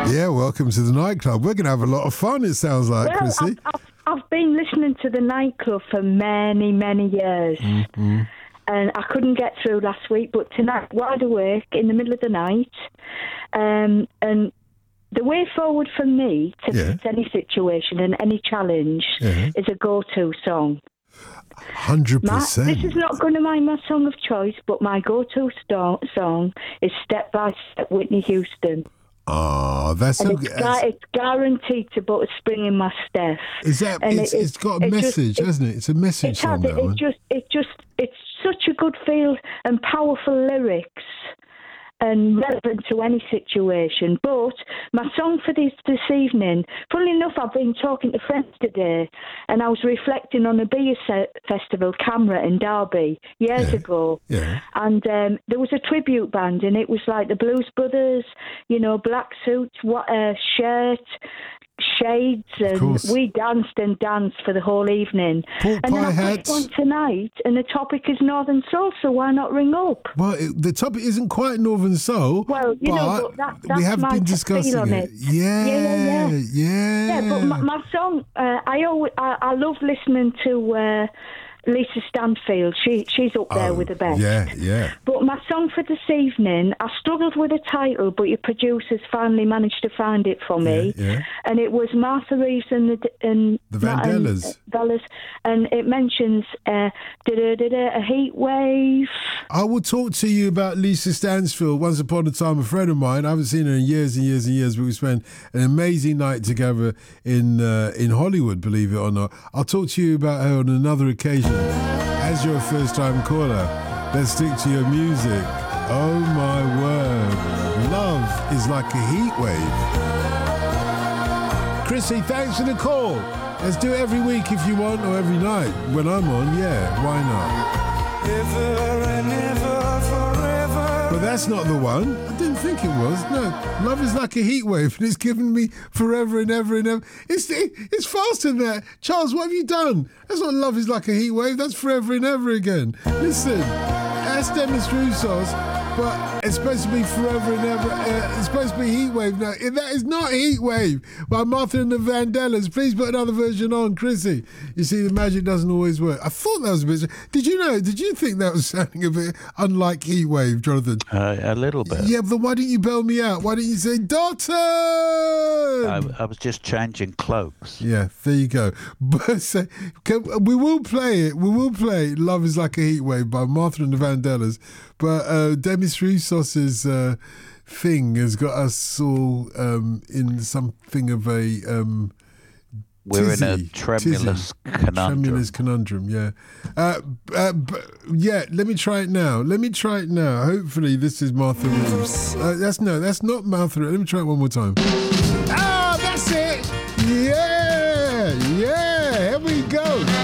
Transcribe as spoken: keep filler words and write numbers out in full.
Yeah, welcome to the nightclub. We're going to have a lot of fun, it sounds like, Well, Chrissy. I've, I've, I've been listening to the nightclub for many, many years. Mm-hmm. And I couldn't get through last week, but tonight, wide awake, in the middle of the night. Um, and the way forward for me to Yeah. fix any situation and any challenge Yeah. is a go-to song. one hundred My, percent. this is not going to be my song of choice, but my go-to sto- song is Step by Step, Whitney Houston. Oh, that's And so it's, good. gu- it's guaranteed to put a spring in my step. Is that, and it's, it- it's got a it just- message, it- hasn't it? It's a message It song, has, that it, one. it just, it just, it's such a good feel and powerful lyrics and relevant to any situation. But my song for this this evening, funnily enough, I've been talking to friends today, and I was reflecting on a beer se- festival, Camera in Derby, years Yeah. ago. Yeah. And um, there was a tribute band, and it was like the Blues Brothers, you know, black suits, what a shirt, shades, and course. we danced and danced for the whole evening. Pork and then pie I've got hats. one tonight, and the topic is Northern Soul, so why not ring up? Well, it, the topic isn't quite Northern Soul. Well, you but know, but that, that's we have my been feel discussing on it. it. Yeah, Yeah, yeah, yeah. yeah. Yeah, but my, my song, uh, I always, I, I love listening to uh, Lisa Stanfield. She she's up there Oh, with the best. Yeah, yeah. But my song for this evening, I struggled with the title, but your producers finally managed to find it for me. Yeah, yeah. And it was Martha Reeves and the and The Vandellas. and, uh, Vandellas, and it mentions uh, da-da-da-da, a heat wave. I will talk to you about Lisa Stansfield. Once upon a time, a friend of mine. I haven't seen her in years and years and years, but we spent an amazing night together in uh, in Hollywood, believe it or not. I'll talk to you about her on another occasion. As you're a first-time caller, let's stick to your music. Oh my word. Love is like a heat wave. Chrissy, thanks for the call. Let's do it every week if you want, or every night. When I'm on, yeah, why not? Ever and ever, forever. But that's not the one. I didn't think it was. No, love is like a heat wave, and it's given me forever and ever and ever. It's it, it's faster than that. Charles, what have you done? That's not love is like a heat wave. That's forever and ever again. Listen, that's Demis Roussos, but it's supposed to be forever and ever. Uh, it's supposed to be heat wave. No, that is not heat wave by Martha and the Vandellas. Please put another version on, Chrissy. You see, the magic doesn't always work. I thought that was a bit. Did you know? Did you think that was sounding a bit unlike heat wave, Jonathan? Uh, a little bit. Yeah, but why didn't you bail me out? Why didn't you say, Dalton? I, I was just changing cloaks. Yeah, there you go. But so, can, we will play it. We will play Love is Like a Heat Wave by Martha and the Vandellas. But uh, Demis Roussos' uh, thing has got us all um, in something of a... Um, We're in a tizzy, tremulous tizzy. conundrum. Tremulous conundrum, yeah. Uh, uh, b- yeah, let me try it now. Let me try it now. Hopefully this is Martha Reeves. Uh, that's no, that's not Martha Reeves. Let me try it one more time. Ah!